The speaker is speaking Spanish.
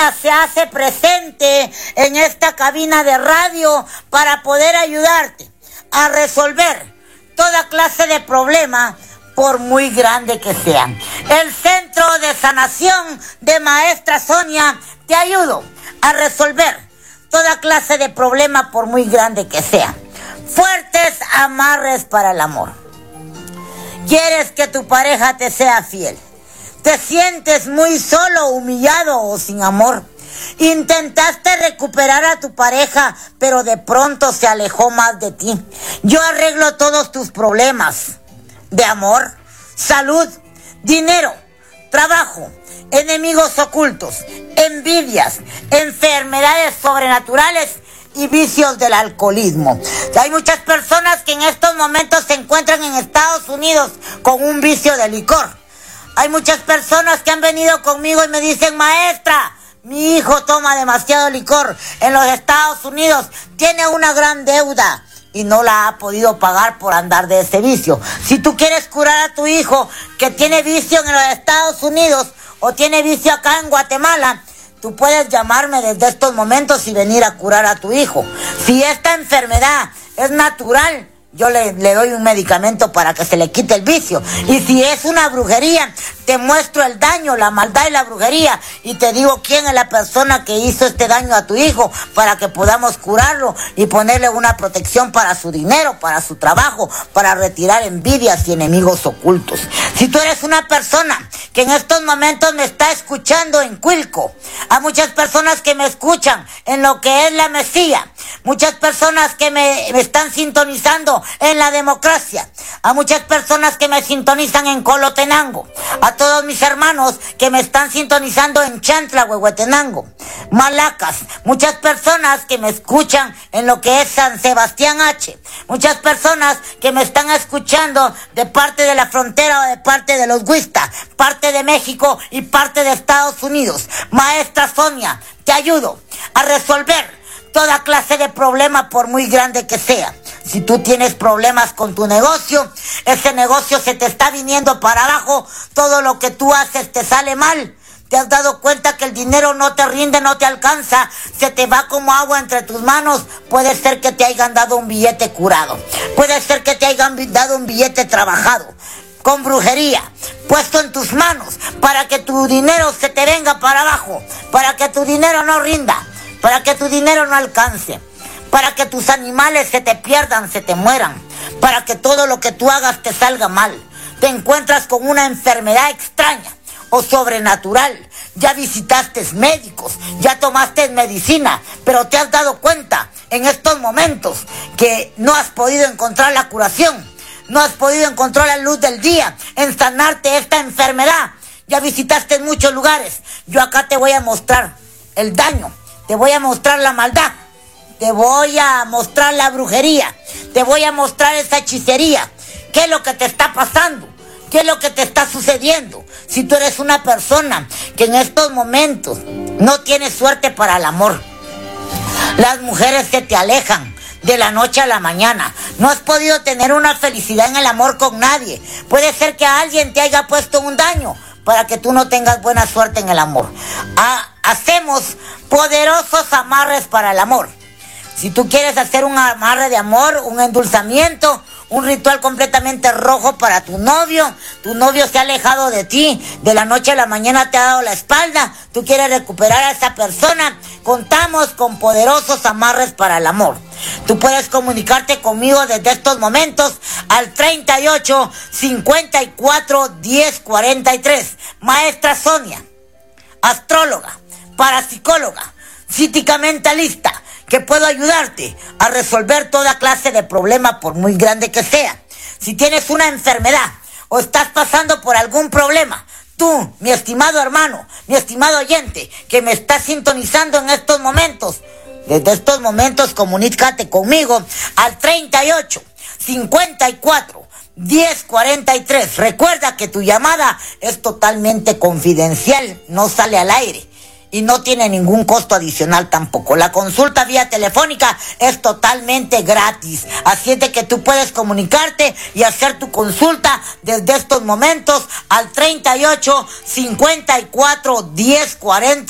Sonia se hace presente en esta cabina de radio para poder ayudarte a resolver toda clase de problema, por muy grande que sean. El Centro de Sanación de Maestra Sonia te ayuda a resolver toda clase de problema, por muy grande que sea. Fuertes amarres para el amor. ¿Quieres que tu pareja te sea fiel? ¿Te sientes muy solo, humillado o sin amor? Intentaste recuperar a tu pareja, pero de pronto se alejó más de ti. Yo arreglo todos tus problemas de amor, salud, dinero, trabajo, enemigos ocultos, envidias, enfermedades sobrenaturales y vicios del alcoholismo. Hay muchas personas que en estos momentos se encuentran en Estados Unidos con un vicio de licor. Hay muchas personas que han venido conmigo y me dicen: maestra, mi hijo toma demasiado licor en los Estados Unidos, tiene una gran deuda y no la ha podido pagar por andar de ese vicio. Si tú quieres curar a tu hijo que tiene vicio en los Estados Unidos o tiene vicio acá en Guatemala, tú puedes llamarme desde estos momentos y venir a curar a tu hijo. Si esta enfermedad es natural, yo le doy un medicamento para que se le quite el vicio. Y si es una brujería, te muestro el daño, la maldad y la brujería, y te digo quién es la persona que hizo este daño a tu hijo, para que podamos curarlo y ponerle una protección para su dinero, para su trabajo, para retirar envidias y enemigos ocultos. Si tú eres una persona que en estos momentos me está escuchando en Cuilco, a muchas personas que me escuchan en lo que es la Mesía, muchas personas que me están sintonizando en la Democracia, a muchas personas que me sintonizan en Colotenango, a todos mis hermanos que me están sintonizando en Chantla, Huehuetenango, Malacas, muchas personas que me escuchan en lo que es San Sebastián H, muchas personas que me están escuchando de parte de la frontera o de parte de los Huistas, parte de México y parte de Estados Unidos. Maestra Sonia, te ayudo a resolver toda clase de problema, por muy grande que sea. Si tú tienes problemas con tu negocio, ese negocio se te está viniendo para abajo, todo lo que tú haces te sale mal. ¿Te has dado cuenta que el dinero no te rinde, no te alcanza? Se te va como agua entre tus manos. Puede ser que te hayan dado un billete curado. Puede ser que te hayan dado un billete trabajado con brujería, puesto en tus manos, para que tu dinero se te venga para abajo, para que tu dinero no rinda, para que tu dinero no alcance, para que tus animales se te pierdan, se te mueran, para que todo lo que tú hagas te salga mal. Te encuentras con una enfermedad extraña o sobrenatural. Ya visitaste médicos, ya tomaste medicina, pero te has dado cuenta en estos momentos que no has podido encontrar la curación, no has podido encontrar la luz del día en sanarte esta enfermedad. Ya visitaste muchos lugares. Yo acá te voy a mostrar el daño, te voy a mostrar la maldad, te voy a mostrar la brujería, te voy a mostrar esa hechicería. ¿Qué es lo que te está pasando? ¿Qué es lo que te está sucediendo? Si tú eres una persona que en estos momentos no tienes suerte para el amor, las mujeres se te alejan de la noche a la mañana, no has podido tener una felicidad en el amor con nadie, puede ser que alguien te haya puesto un daño para que tú no tengas buena suerte en el amor. Hacemos poderosos amarres para el amor. Si tú quieres hacer un amarre de amor, un endulzamiento, un ritual completamente rojo para tu novio se ha alejado de ti, de la noche a la mañana te ha dado la espalda, tú quieres recuperar a esa persona, contamos con poderosos amarres para el amor. Tú puedes comunicarte conmigo desde estos momentos al 38 54 10 43. Maestra Sonia, astróloga, parapsicóloga, psíquica mentalista, que puedo ayudarte a resolver toda clase de problema, por muy grande que sea. Si tienes una enfermedad o estás pasando por algún problema, tú, mi estimado hermano, mi estimado oyente, que me estás sintonizando en estos momentos, desde estos momentos comunícate conmigo al 38 54 10 43. Recuerda que tu llamada es totalmente confidencial, no sale al aire y no tiene ningún costo adicional tampoco. La consulta vía telefónica es totalmente gratis, así es de que tú puedes comunicarte y hacer tu consulta desde estos momentos al 38 54 10 40.